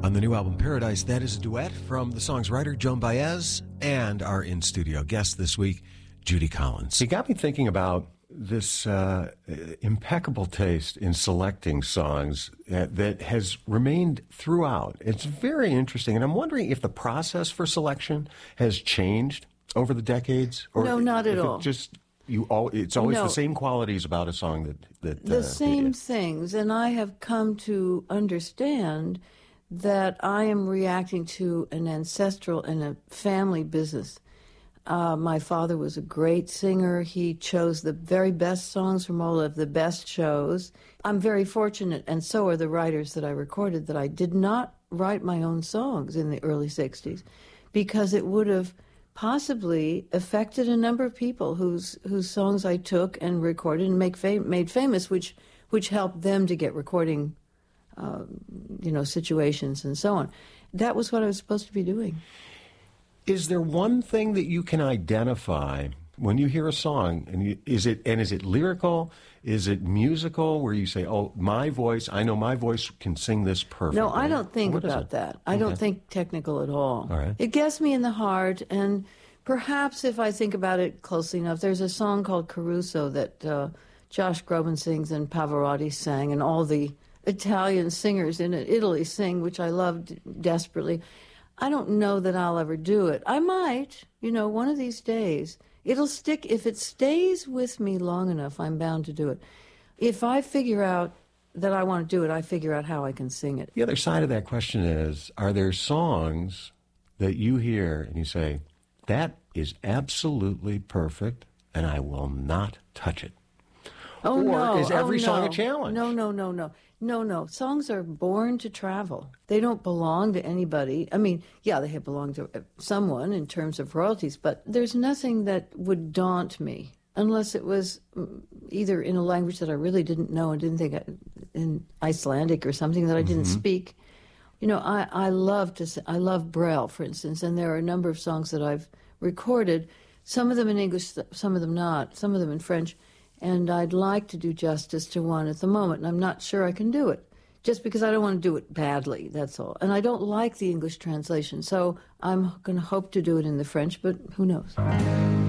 On the new album Paradise, that is a duet from the song's writer, Joan Baez, and our in-studio guest this week, Judy Collins. He got me thinking about this impeccable taste in selecting songs that has remained throughout. It's very interesting, and I'm wondering if the process for selection has changed over the decades? Or no, not at all. It's always the same qualities about a song that the same things, and I have come to understand that I am reacting to an ancestral and a family business. My father was a great singer. He chose the very best songs from all of the best shows. I'm very fortunate, and so are the writers that I recorded, that I did not write my own songs in the early 60s, because it would have possibly affected a number of people whose songs I took and recorded and made famous, which helped them to get recording situations and so on. That was what I was supposed to be doing. Is there one thing that you can identify when you hear a song, and is it lyrical? Is it musical, where you say, "Oh, my voice, I know my voice can sing this perfectly"? No, I don't think about that. I don't think technical at all. All right. It gets me in the heart, and perhaps if I think about it closely enough, there's a song called Caruso that Josh Groban sings and Pavarotti sang, and all the Italian singers in Italy sing, which I loved desperately. I don't know that I'll ever do it. I might, one of these days. It'll stick. If it stays with me long enough, I'm bound to do it. If I figure out that I want to do it, I figure out how I can sing it. The other side of that question is, are there songs that you hear and you say, that is absolutely perfect, and I will not touch it? Oh, no. Or is every song a challenge? No. Songs are born to travel. They don't belong to anybody. I mean, yeah, they have belonged to someone in terms of royalties, but there's nothing that would daunt me unless it was either in a language that I really didn't know and didn't think in Icelandic or something that I didn't speak. I love Braille, for instance, and there are a number of songs that I've recorded, some of them in English, some of them not, some of them in French. And I'd like to do justice to one at the moment, and I'm not sure I can do it, just because I don't want to do it badly, that's all. And I don't like the English translation, so I'm going to hope to do it in the French, but who knows?